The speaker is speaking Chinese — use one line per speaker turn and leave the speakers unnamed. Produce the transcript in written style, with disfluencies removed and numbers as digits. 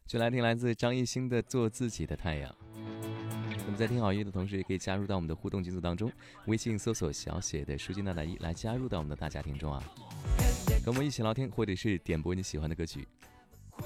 就来听来自张艺兴的《做自己的太阳》。那么在听好音乐的同时，也可以加入到我们的互动群组当中，微信搜索小写的书君大大一来加入到我们的大家庭中啊，跟我们一起聊天，或者是点播你喜欢的歌曲。